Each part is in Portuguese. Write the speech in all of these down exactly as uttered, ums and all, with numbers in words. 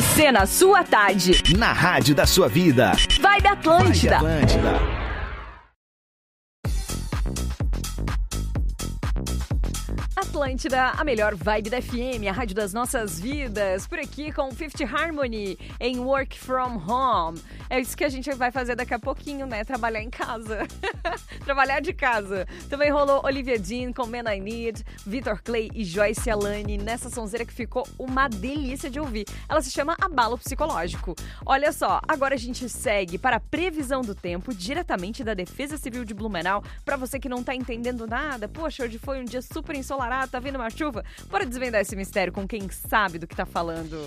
Você na sua tarde. Na rádio da sua vida. Vibe Atlântida. Vibe Atlântida. Atlântida, a melhor vibe da F M, a rádio das nossas vidas. Por aqui com Fifth Harmony em Work From Home. É isso que a gente vai fazer daqui a pouquinho, né? Trabalhar em casa. Trabalhar de casa. Também rolou Olivia Dean com Man I Need, Vitor Clay e Joyce Alane nessa sonzeira que ficou uma delícia de ouvir. Ela se chama Abalo Psicológico. Olha só, agora a gente segue para a previsão do tempo diretamente da Defesa Civil de Blumenau. Para você que não tá entendendo nada, poxa, hoje foi um dia super ensolarado, tá vindo uma chuva? Bora desvendar esse mistério com quem sabe do que tá falando.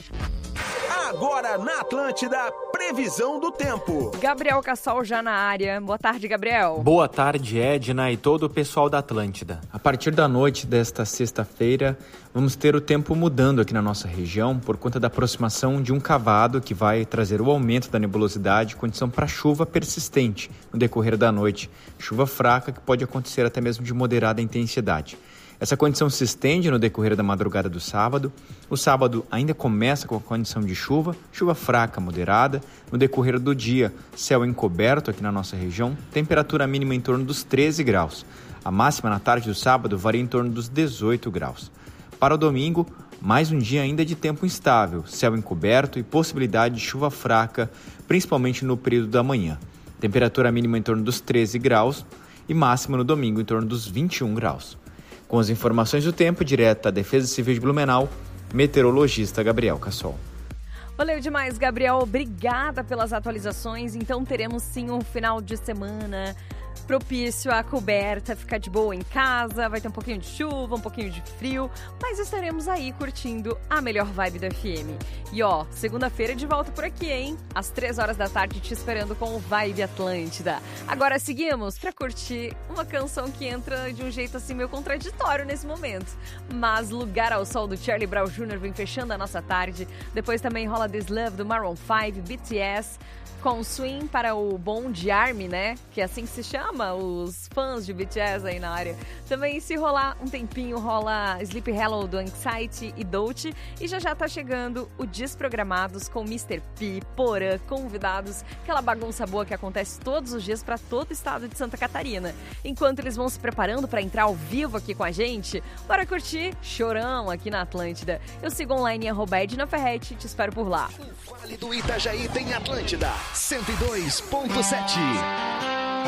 Agora na Atlântida, previsão do tempo. Gabriel Cassol já na área. Boa tarde, Gabriel. Boa tarde, Edna e todo o pessoal da Atlântida. A partir da noite desta sexta-feira, vamos ter o tempo mudando aqui na nossa região por conta da aproximação de um cavado que vai trazer o aumento da nebulosidade, condição para chuva persistente no decorrer da noite. Chuva fraca que pode acontecer até mesmo de moderada intensidade. Essa condição se estende no decorrer da madrugada do sábado. O sábado ainda começa com a condição de chuva, chuva fraca, moderada. No decorrer do dia, céu encoberto aqui na nossa região, temperatura mínima em torno dos treze graus. A máxima na tarde do sábado varia em torno dos dezoito graus. Para o domingo, mais um dia ainda de tempo instável, céu encoberto e possibilidade de chuva fraca, principalmente no período da manhã. Temperatura mínima em torno dos treze graus e máxima no domingo em torno dos vinte e um graus. Com as informações do tempo, direto da Defesa Civil de Blumenau, meteorologista Gabriel Cassol. Valeu demais, Gabriel. Obrigada pelas atualizações. Então teremos sim um final de semana propício à coberta, ficar de boa em casa, vai ter um pouquinho de chuva, um pouquinho de frio, mas estaremos aí curtindo a melhor vibe da F M. E ó, segunda-feira de volta por aqui, hein? Às três horas da tarde te esperando com o Vibe Atlântida. Agora seguimos pra curtir uma canção que entra de um jeito assim meio contraditório nesse momento. Mas Lugar ao Sol do Charlie Brown Júnior vem fechando a nossa tarde. Depois também rola This Love do Maroon cinco, B T S, com swing para o Bon Army, né? Que é assim que se chama, os fãs de B T S aí na área. Também, se rolar um tempinho, rola Sleep Hello do Anxiety e Dolce. E já já tá chegando o Desprogramados com mister P, Porã, convidados. Aquela bagunça boa que acontece todos os dias para todo o estado de Santa Catarina. Enquanto eles vão se preparando para entrar ao vivo aqui com a gente, bora curtir Chorão aqui na Atlântida. Eu sigo online em arroba Edna Ferretti, te espero por lá. O Vale do Itajaí tem Atlântida cento e dois ponto sete.